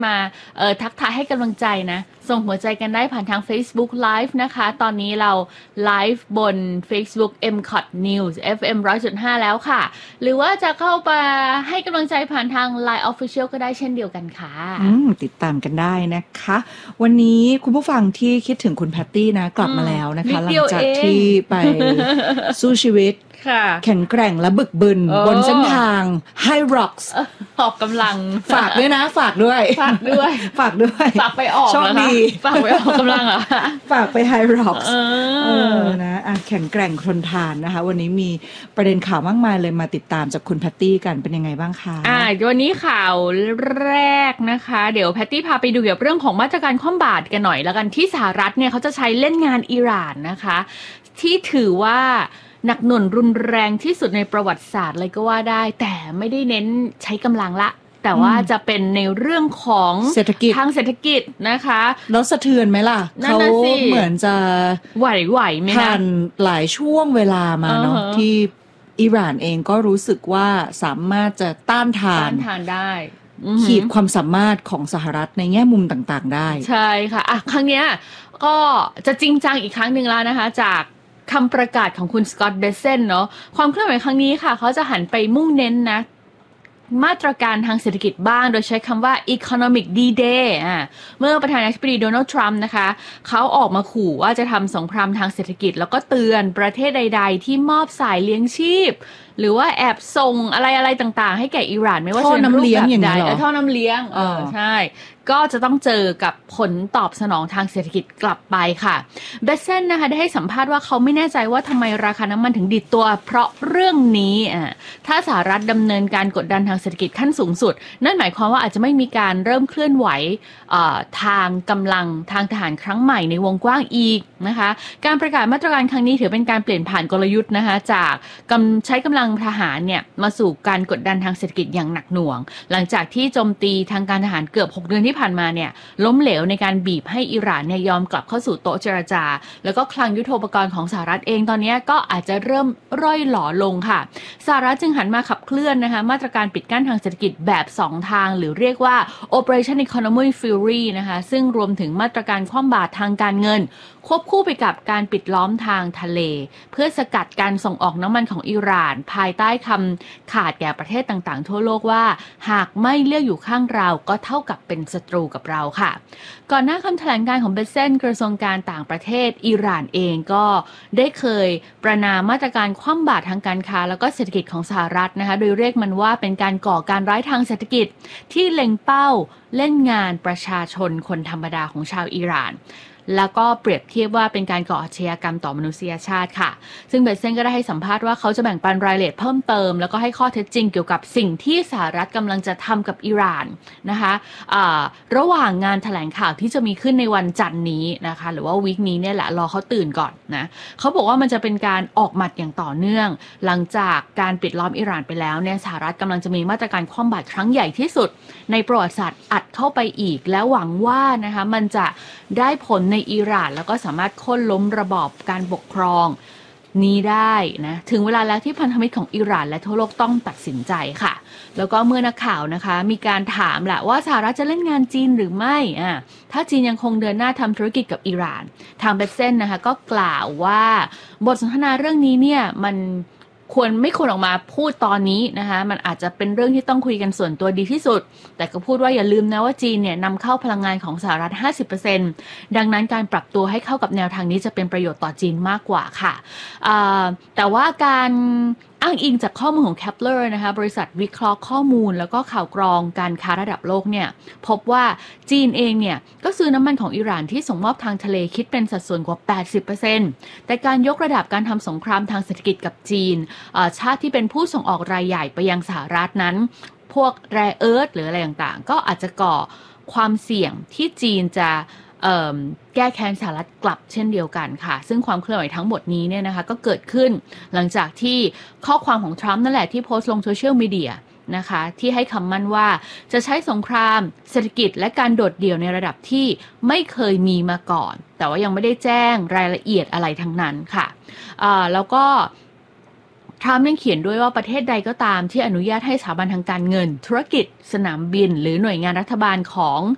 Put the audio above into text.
มาทักทายให้กำลังใจนะส่งหัวใจกันได้ผ่านทาง Facebook Live นะคะตอนนี้เราไลฟ์บน Facebook MCOT News FM 100.5 แล้วค่ะหรือว่าจะเข้าไปให้กำลังใจผ่านทาง Line Official ก็ได้เช่นเดียวกันค่ะติดตามกันได้นะคะวันนี้คุณผู้ฟังที่คิดถึงคุณแพตตี้นะกลับมาแล้วนะคะหลังจากที่ไปสู้ชีวิตแข็งแกร่งและบึกบึนบนเส้นทาง High Rocks ออกกำลังฝากด้วยนะฝากด้วยฝากไปออกโชคดีฝากไปออกกำลังอ่ะฝากไป High Rocks นะแข็งแกร่งทนทานนะคะวันนี้มีประเด็นข่าวมากมายเลยมาติดตามจากคุณแพตตี้กันเป็นยังไงบ้างคะวันนี้ข่าวแรกนะคะเดี๋ยวแพตตี้พาไปดูเกี่ยวกับเรื่องของมาตรการคว่ำบาตรกันหน่อยแล้วกันที่สหรัฐเนี่ยเขาจะใช้เล่นงานอิหร่านนะคะที่ถือว่าหนักหน่วงรุนแรงที่สุดในประวัติศาสตร์เลยก็ว่าได้แต่ไม่ได้เน้นใช้กำลังละแต่ว่าจะเป็นในเรื่องของเศรษฐกิจทางเศรษฐกิจนะคะแล้วสะเทือนไหมล่ะเขาเหมือนจะไหวไหมนะผ่านหลายช่วงเวลามาเนาะที่อิหร่านเองก็รู้สึกว่าสามารถจะต้านทานได้ขีดความสามารถของสหรัฐในแง่มุมต่างๆได้ใช่ค่ะครั้งนี้ก็จะจริงจังอีกครั้งหนึ่งแล้วนะคะจากคำประกาศของคุณสกอตต์เบเซนเนาะความเคลื่อนไหวครั้งนี้ค่ะเขาจะหันไปมุ่งเน้นนะมาตรการทางเศรษฐกิจบ้างโดยใช้คำว่า economic D-Day เมื่อประธานาธิบดีโดนัลด์ทรัมป์นะคะเขาออกมาขู่ว่าจะทำสงครามทางเศรษฐกิจแล้วก็เตือนประเทศใดๆที่มอบสายเลี้ยงชีพหรือว่าแอบส่งอะไรต่างๆให้แก่อิหร่านไม่ว่าจะเป็นรูปแบบใดท่อน้ำเลี้ยงใช่ก็จะต้องเจอกับผลตอบสนองทางเศรษฐกิจกลับไปค่ะเบสเซนนะคะได้ให้สัมภาษณ์ว่าเขาไม่แน่ใจว่าทำไมราคาน้ำมันถึงดิดตัวเพราะเรื่องนี้ถ้าสหรัฐดำเนินการกดดันทางเศรษฐกิจขั้นสูงสุดนั่นหมายความว่าอาจจะไม่มีการเริ่มเคลื่อนไหวทางกำลังทางทหารครั้งใหม่ในวงกว้างอีกนะคะการประกาศมาตรการครั้งนี้ถือเป็นการเปลี่ยนผ่านกลยุทธ์นะคะจากใช้กำลังทหารเนี่ยมาสู่การกดดันทางเศรษฐกิจอย่างหนักหน่วงหลังจากที่โจมตีทางการทหารเกือบ6 เดือนที่ผ่านมาเนี่ยล้มเหลวในการบีบให้อิหร่านเนี่ยยอมกลับเข้าสู่โต๊ะเจรจาแล้วก็คลังยุทโธปกรณ์ของสหรัฐเองตอนนี้ก็อาจจะเริ่มร่อยหลอลงค่ะสหรัฐจึงหันมาขับเคลื่อนนะคะมาตรการปิดกั้นทางเศรษฐกิจแบบ2ทางหรือเรียกว่า Operation Economic Fury นะคะซึ่งรวมถึงมาตรการคว่ำบาตรทางการเงินควบคู่ไปกับการปิดล้อมทางทะเลเพื่อสกัดการส่งออกน้ำมันของอิหร่านภายใต้คำขาดแก่ประเทศต่างๆทั่วโลกว่าหากไม่เลือกอยู่ข้างเราก็เท่ากับเป็นศัตรูกับเราค่ะก่อนหน้าคำแถลงการของเบเซนกระทรวงการต่างประเทศอิหร่านเองก็ได้เคยประณามมาตรการคว่ำบาตรทางการค้าแล้วก็เศรษฐกิจของสหรัฐนะคะโดยเรียกมันว่าเป็นการก่อการร้ายทางเศรษฐกิจที่เล็งเป้าเล่นงานประชาชนคนธรรมดาของชาวอิหร่านแล้วก็เปรียบเทียบว่าเป็นการก่ออาชญากรรมต่อมนุษยชาติค่ะซึ่งเบเซนก็ได้ให้สัมภาษณ์ว่าเขาจะแบ่งปันรายละเอียดเพิ่มเติมแล้วก็ให้ข้อเท็จจริงเกี่ยวกับสิ่งที่สหรัฐกำลังจะทำกับอิหร่านนะคะระหว่างงานแถลงข่าวที่จะมีขึ้นในวันจันทร์นี้นะคะหรือว่าวีคนี้เนี่ยแหละรอเขาตื่นก่อนนะเขาบอกว่ามันจะเป็นการออกหมัดอย่างต่อเนื่องหลังจากการปิดล้อมอิหร่านไปแล้วเนี่ยสหรัฐกำลังจะมีมาตรการคว่ำบาตรครั้งใหญ่ที่สุดในประวัติศาสตร์อัดเข้าไปอีกและหวังว่านะคะมันจะได้ผลในอิหร่านแล้วก็สามารถโค่นล้มระบอบการปกครองนี้ได้นะถึงเวลาแล้วที่พันธมิตรของอิหร่านและทั่วโลกต้องตัดสินใจค่ะแล้วก็เมื่อนักข่าวนะคะมีการถามแหละว่าสหรัฐจะเล่นงานจีนหรือไม่ถ้าจีนยังคงเดินหน้าทำธุรกิจกับอิหร่านทางเบเซนนะคะก็กล่าวว่าบทสนทนาเรื่องนี้เนี่ยมันไม่ควรออกมาพูดตอนนี้นะคะมันอาจจะเป็นเรื่องที่ต้องคุยกันส่วนตัวดีที่สุดแต่ก็พูดว่าอย่าลืมนะว่าจีนเนี่ยนำเข้าพลังงานของสหรัฐ 50% ดังนั้นการปรับตัวให้เข้ากับแนวทางนี้จะเป็นประโยชน์ต่อจีนมากกว่าค่ะแต่ว่าการอ้างอิงจากข้อมูลของ Kepler นะคะบริษัทวิเคราะห์ข้อมูลแล้วก็ข่าวกรองการค้าระดับโลกเนี่ยพบว่าจีนเองเนี่ยก็ซื้อน้ำมันของอิหร่านที่ส่งมอบทางทะเลคิดเป็นสัดส่วนกว่า 80% แต่การยกระดับการทำสงครามทางเศรษฐกิจกับจีนชาติที่เป็นผู้ส่งออกรายใหญ่ไปยังสหรัฐนั้นพวกแร่เอิร์ธหรืออะไรต่างๆก็อาจจะก่อความเสี่ยงที่จีนจะแก้แค้นสหรัฐกลับเช่นเดียวกันค่ะซึ่งความเคลื่อนไหวทั้งหมดนี้เนี่ยนะคะก็เกิดขึ้นหลังจากที่ข้อความของทรัมป์นั่นแหละที่โพสต์ลงโซเชียลมีเดียนะคะที่ให้คำมั่นว่าจะใช้สงครามเศรษฐกิจและการโดดเดี่ยวในระดับที่ไม่เคยมีมาก่อนแต่ว่ายังไม่ได้แจ้งรายละเอียดอะไรทั้งนั้นค่ะแล้วก็ทรัมป์ยังเขียนด้วยว่าประเทศใดก็ตามที่อนุญาตให้สถาบันทางการเงินธุรกิจสนามบินหรือหน่วยงานรัฐบาลของ